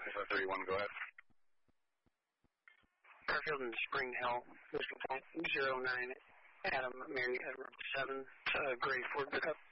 31, go ahead. Garfield and Spring Hill, Whiskey Point 09, Adam, Mary, Edward 7, Gray Ford pickup.